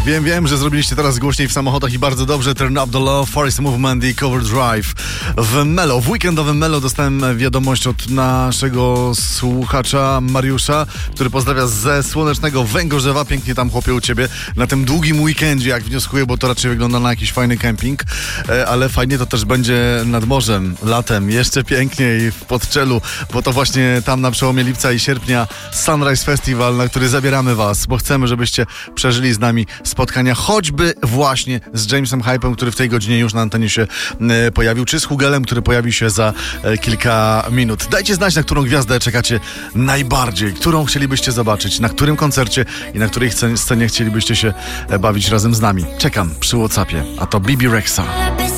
Wiem, że zrobiliście teraz głośniej w samochodach i bardzo dobrze. Turn Up The Love, Forest Movement i Cover Drive. W weekendowym Melo dostałem wiadomość od naszego słuchacza Mariusza, który pozdrawia ze słonecznego Węgorzewa. Pięknie tam, chłopie, u ciebie na tym długim weekendzie, jak wnioskuję, bo to raczej wygląda na jakiś fajny kemping, ale fajnie to też będzie nad morzem, latem, jeszcze piękniej w Podczelu, bo to właśnie tam na przełomie lipca i sierpnia Sunrise Festival, na który zabieramy was, bo chcemy, żebyście przeżyli z nami spotkania choćby właśnie z Jamesem Hypem, który w tej godzinie już na antenie się pojawił, czy z Hugelem, który pojawi się za kilka minut. Dajcie znać, na którą gwiazdę czekacie najbardziej, którą chcielibyście zobaczyć, na którym koncercie i na której scenie chcielibyście się bawić razem z nami. Czekam przy WhatsAppie, a to Bibi Rexha.